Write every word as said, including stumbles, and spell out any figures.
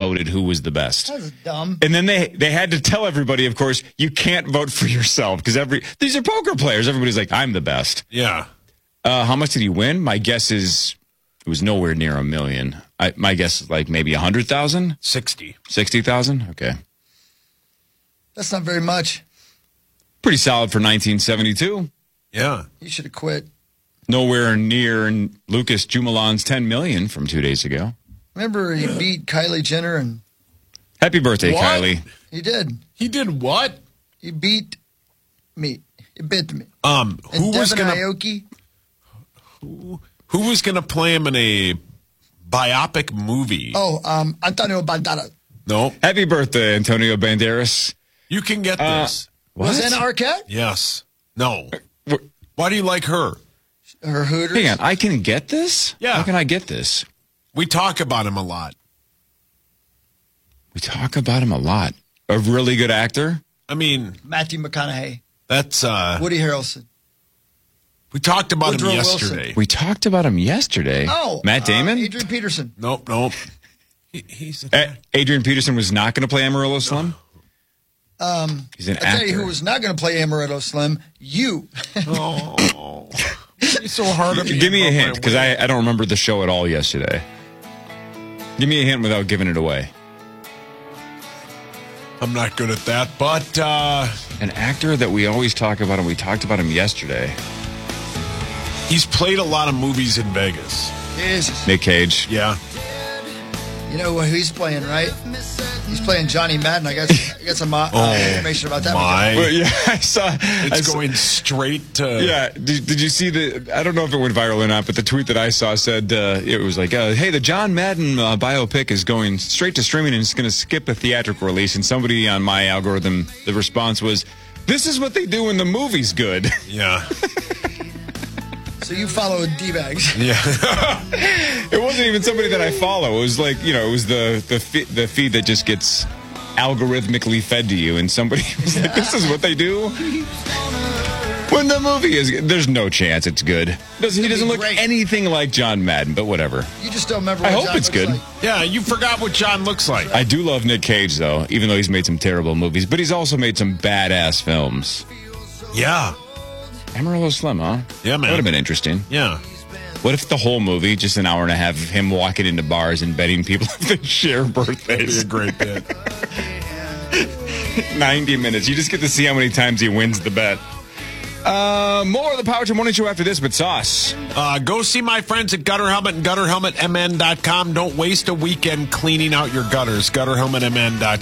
voted who was the best. That's dumb. And then they they had to tell everybody, of course, you can't vote for yourself because every these are poker players. Everybody's like, I'm the best. Yeah. Uh, how much did he win? My guess is it was nowhere near a million. I, my guess is like maybe a hundred thousand. Sixty. Sixty thousand. Okay. That's not very much. Pretty solid for nineteen seventy-two. Yeah. You should have quit. Nowhere near Lucas Jumalan's ten million from two days ago. Remember he beat Kylie Jenner and Happy birthday, What? Kylie. he did. He did what? He beat me. He bit me. Um, who And was Devin gonna Aoki. who, who was gonna play him in a biopic movie? Oh, um, Antonio Banderas. No, Happy birthday, Antonio Banderas. you can get Uh, this. What? Rosanna Arquette? Yes. No. Wh- Why do you like her? Her Hooters. Hang on, I can get this? Yeah. How can I get this? We talk about him a lot. We talk about him a lot. A really good actor? I mean, Matthew McConaughey. that's uh Woody Harrelson. we talked about Woodrow him Wilson. yesterday. We talked about him yesterday. Oh. Matt Damon? Uh, Adrian Peterson. Nope, nope. He, he's a Uh, Adrian Peterson was not going to play Amarillo Slim? Um, He's an I tell actor. you who was not going to play Amaretto Slim. You. Oh, he's so hard on me. Give me a about hint, my because weight. I, I don't remember the show at all yesterday. Give me a hint without giving it away. I'm not good at that, but uh, An actor that we always talk about, and we talked about him yesterday. he's played a lot of movies in Vegas. Jesus. Nick Cage. Yeah. You know who he's playing, right? He's playing Johnny Madden. I got, I got some uh, Oh, information about that. my. Well, yeah, I saw. I It's saw- going straight to... Yeah, did, did you see the? I don't know if it went viral or not, but the tweet that I saw said uh, it was like, uh, "Hey, the John Madden uh, biopic is going straight to streaming and it's going to skip a theatrical release." And somebody on my algorithm, the response was, "This is what they do when the movie's good." Yeah. So you follow D-bags. Yeah. It wasn't even somebody that I follow. It was like, you know, it was the the fe- the feed that just gets algorithmically fed to you, and somebody was like, "This is what they do." When the movie is, there's no chance it's good. Doesn't, he It's doesn't gonna look be great. anything like John Madden, but whatever. You just don't remember I what hope John it's looks good. like. Yeah, you forgot what John looks like. I do love Nick Cage, though, even though he's made some terrible movies, but he's also made some badass films. Yeah. Amarillo Slim, huh? Yeah, man. That would have been interesting. Yeah. What if the whole movie, just an hour and a half of him walking into bars and betting people if they share That'd be birthdays? a great bit. ninety minutes. You just get to see how many times he wins the bet. Uh, more of the Power Trip Morning Show after this, but Sauce. Uh, go see my friends at Gutter Helmet and gutter helmet m n dot com. Don't waste a weekend cleaning out your gutters. gutter helmet m n dot com.